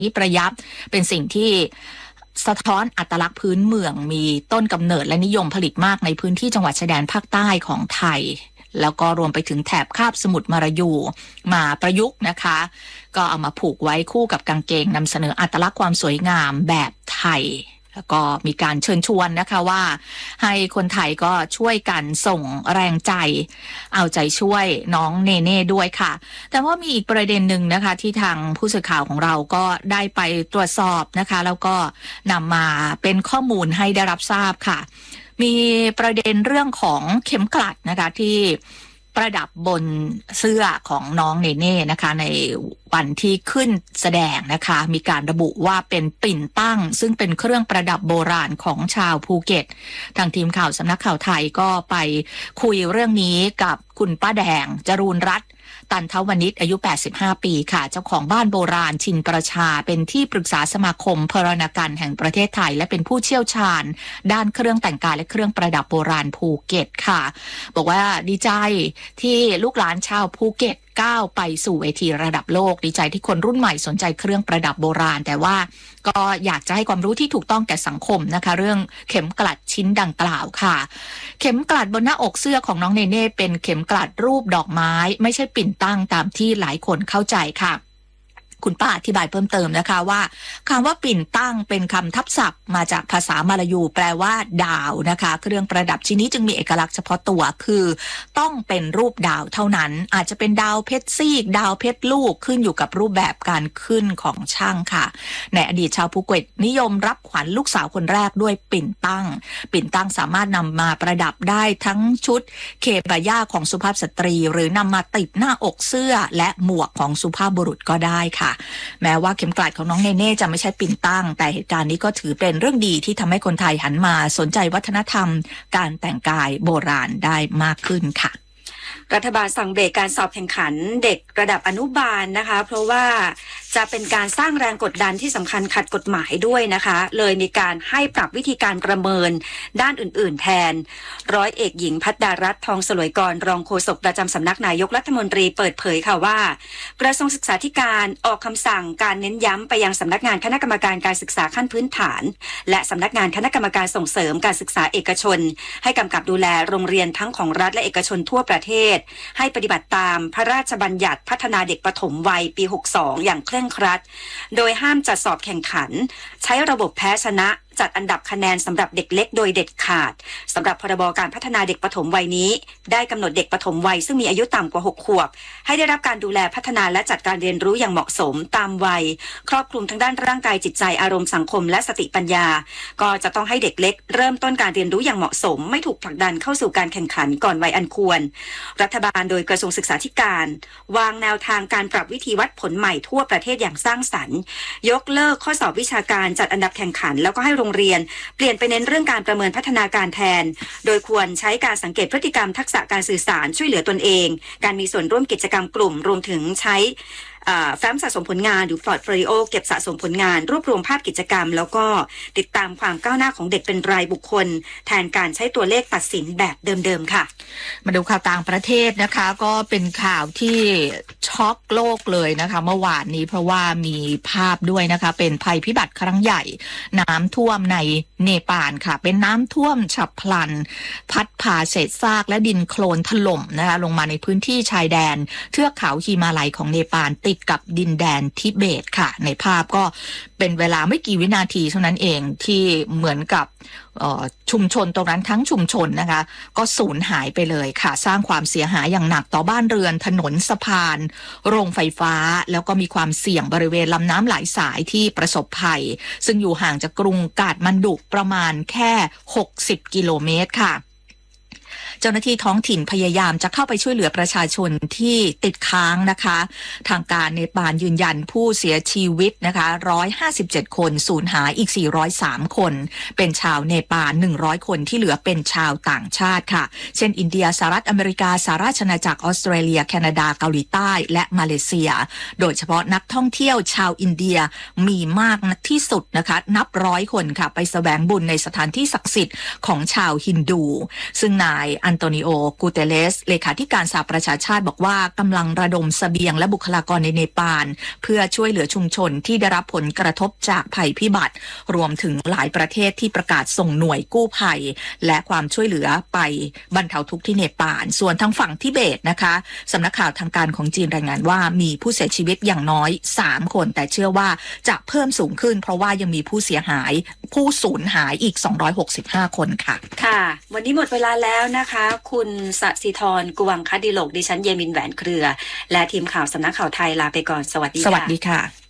ประยับเป็นสิ่งที่สะท้อนอัตลักษณ์พื้นเมืองมีต้นกำเนิดและนิยมผลิตมากในพื้นที่จังหวัดชายแดนภาคใต้ของไทยแล้วก็รวมไปถึงแถบคาบสมุทรมรยูมาประยุกต์นะคะก็เอามาผูกไว้คู่กับกางเกงนำเสนออัตลักษณ์ความสวยงามแบบไทยแล้วก็มีการเชิญชวนนะคะว่าให้คนไทยก็ช่วยกันส่งแรงใจเอาใจช่วยน้องเนเน่ด้วยค่ะแต่ว่ามีอีกประเด็นหนึ่งนะคะที่ทางผู้สื่อข่าวของเราก็ได้ไปตรวจสอบนะคะแล้วก็นำมาเป็นข้อมูลให้ได้รับทราบค่ะมีประเด็นเรื่องของเข็มกลัดนะคะที่ประดับบนเสื้อของน้องเนเน่นะคะในวันที่ขึ้นแสดงนะคะมีการระบุว่าเป็นปิ่นตั้งซึ่งเป็นเครื่องประดับโบราณของชาวภูเก็ตทางทีมข่าวสำนักข่าวไทยก็ไปคุยเรื่องนี้กับคุณป้าแดงจรูนรัตน์ตันทวณิชอายุ85ปีค่ะเจ้าของบ้านโบราณชินประชาเป็นที่ปรึกษาสมาคมเพรณการแห่งประเทศไทยและเป็นผู้เชี่ยวชาญด้านเครื่องแต่งกายและเครื่องประดับโบราณภูเก็ตค่ะบอกว่าดีใจที่ลูกหลานชาวภูเก็ตก้าวไปสู่เวทีระดับโลกดีใจที่คนรุ่นใหม่สนใจเครื่องประดับโบราณแต่ว่าก็อยากจะให้ความรู้ที่ถูกต้องแก่สังคมนะคะเรื่องเข็มกลัดชิ้นดังกล่าวค่ะเข็มกลัดบนหน้าอกเสื้อของน้องเนเน่เป็นเข็มกลัดรูปดอกไม้ไม่ใช่ปิ่นตั้งตามที่หลายคนเข้าใจค่ะคุณป้าอธิบายเพิ่มเติมนะคะว่าคำว่าปิ่นตั้งเป็นคำทับศัพท์มาจากภาษามลายูแปลว่าดาวนะคะเครื่องประดับชิ้นนี้จึงมีเอกลักษณ์เฉพาะตัวคือต้องเป็นรูปดาวเท่านั้นอาจจะเป็นดาวเพชรซีกดาวเพชรลูกขึ้นอยู่กับรูปแบบการขึ้นของช่างค่ะในอดีตชาวภูเก็ตนิยมรับขวัญลูกสาวคนแรกด้วยปิ่นตั้งปิ่นตั้งสามารถนำมาประดับได้ทั้งชุดเคบาย่าของสุภาพสตรีหรือนำมาติดหน้าอกเสื้อและหมวกของสุภาพบุรุษก็ได้ค่ะแม้ว่าเข็มกลัดของน้องเนเน่จะไม่ใช่ปิ่นตั้งแต่เหตุการณ์นี้ก็ถือเป็นเรื่องดีที่ทำให้คนไทยหันมาสนใจวัฒนธรรมการแต่งกายโบราณได้มากขึ้นค่ะรัฐบาลสั่งเบรกการสอบแข่งขันเด็กระดับอนุบาลนะคะเพราะว่าจะเป็นการสร้างแรงกดดันที่สำคัญขัดกฎหมายด้วยนะคะเลยมีการให้ปรับวิธีการประเมินด้านอื่นๆแทนร้อยเอกหญิงภัทรดารัตน์ทองสลวยกรรองโฆษกประจำสำนักนายกรัฐมนตรีเปิดเผยค่ะว่ากระทรวงศึกษาธิการออกคำสั่งการเน้นย้ำไปยังสำนักงานคณะกรรมการการศึกษาขั้นพื้นฐานและสำนักงานคณะกรรมการส่งเสริมการศึกษาเอกชนให้กำกับดูแลโรงเรียนทั้งของรัฐและเอกชนทั่วประเทศให้ปฏิบัติตามพระราชบัญญัติพัฒนาเด็กปฐมวัยปี 62 อย่างเคร่งครัดโดยห้ามจัดสอบแข่งขันใช้ระบบแพ้ชนะจัดอันดับคะแนนสำหรับเด็กเล็กโดยเด็ดขาดสำหรับพรบการพัฒนาเด็กปฐมวัยนี้ได้กำหนดเด็กปฐมวัยซึ่งมีอายุต่ำกว่า6ขวบให้ได้รับการดูแลพัฒนาและจัดการเรียนรู้อย่างเหมาะสมตามวัยครอบคลุมทั้งด้านร่างกายจิตใจอารมณ์สังคมและสติปัญญาก็จะต้องให้เด็กเล็กเริ่มต้นการเรียนรู้อย่างเหมาะสมไม่ถูกผลักดันเข้าสู่การแข่งขันก่อนวัยอันควรรัฐบาลโดยกระทรวงศึกษาธิการวางแนวทางการปรับวิธีวัดผลใหม่ทั่วประเทศอย่างสร้างสรรค์ยกเลิกข้อสอบวิชาการจัดอันดับแข่งขันแล้วก็ให้โรงเรียนเปลี่ยนไปเน้นเรื่องการประเมินพัฒนาการแทนโดยควรใช้การสังเกตพฤติกรรมทักษะการสื่อสารช่วยเหลือตนเองการมีส่วนร่วมกิจกรรมกลุ่มรวมถึงใช้แฟ้มสะสมผลงานหรือ Portfolio เก็บสะสมผลงานรวบรวมภาพกิจกรรมแล้วก็ติดตามความก้าวหน้าของเด็กเป็นรายบุคคลแทนการใช้ตัวเลขตัดสินแบบเดิมๆค่ะมาดูข่าวต่างประเทศนะคะก็เป็นข่าวที่ช็อกโลกเลยนะคะเมื่อวานนี้เพราะว่ามีภาพด้วยนะคะเป็นภัยพิบัติครั้งใหญ่น้ำท่วมในเนปาลค่ะเป็นน้ำท่วมฉับพลันพัดพาเศษซากและดินโคลนถล่มนะคะลงมาในพื้นที่ชายแดนเทือกเขาฮิมาลัยของเนปาลติดกับดินแดนทิเบตค่ะในภาพก็เป็นเวลาไม่กี่วินาทีเท่านั้นเองที่เหมือนกับชุมชนตรงนั้นทั้งชุมชนนะคะก็สูญหายไปเลยค่ะสร้างความเสียหายอย่างหนักต่อบ้านเรือนถนนสะพานโรงไฟฟ้าแล้วก็มีความเสี่ยงบริเวณลำน้ำหลายสายที่ประสบภัยซึ่งอยู่ห่างจากกรุงกาฐมันดุประมาณแค่60กิโลเมตรค่ะเจ้าหน้าที่ท้องถิ่นพยายามจะเข้าไปช่วยเหลือประชาชนที่ติดค้างนะคะทางการเนปาลยืนยันผู้เสียชีวิตนะคะ157คนสูญหายอีก403คนเป็นชาวเนปาล100คนที่เหลือเป็นชาวต่างชาติค่ะเช่นอินเดียสหรัฐอเมริกาสหราชอาณาจักรออสเตรเลียแคนาดาเกาหลีใต้และมาเลเซียโดยเฉพาะนักท่องเที่ยวชาวอินเดียมีมากที่สุดนะคะนับ100คนค่ะไปแสวงบุญในสถานที่ศักดิ์สิทธิ์ของชาวฮินดูซึ่งนายอัอันโตนิโอ กูเตเลสเลขาธิการสหประชาชาติบอกว่ากำลังระดมเสบียงและบุคลากรในเนปาลเพื่อช่วยเหลือชุมชนที่ได้รับผลกระทบจากภัยพิบัติรวมถึงหลายประเทศที่ประกาศส่งหน่วยกู้ภัยและความช่วยเหลือไปบรรเทาทุกข์ที่เนปาลส่วนทางฝั่งทิเบตนะคะสำนักข่าวทางการของจีนรายงานว่ามีผู้เสียชีวิตอย่างน้อย3คนแต่เชื่อว่าจะเพิ่มสูงขึ้นเพราะว่ายังมีผู้สูญหายอีก265คนค่ะค่ะวันนี้หมดเวลาแล้วนะคะคุณสศิธร กวางคดิโลกดิฉันเยมินแหวนเครือและทีมข่าวสำนักข่าวไทยลาไปก่อนสวัสดีค่ะสวัสดีค่ะ